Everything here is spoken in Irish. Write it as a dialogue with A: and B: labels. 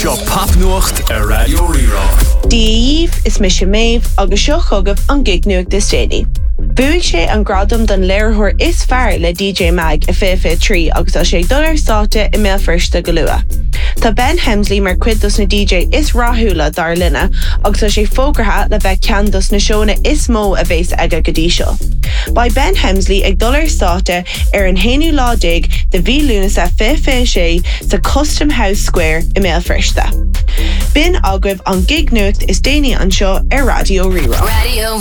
A: Seo Papnuacht a Radio Rirá.
B: Díomh is mis sé méh agus seo chugah an gig nuachtas déine. Buigh sé an gradam don léirthóir is fearr le DJ Mag a FF3 agus tá sé dul ar státe I mé firsta go lua. Tá Ben Hemsley mar cuidas na DJ is ráthúla dar linne agus tá sé fógartha le bheith ceandas na seóna is mó a bhés aige go dtí seo. Ba Ben Hemsley ag dul ar státe ar an héanú ládig de bhí lúna sa FF sé sa Custom House Square I mé firsta. Bin agribh an gig nuacht is déine an seo ar Radio Rirá.
C: Radio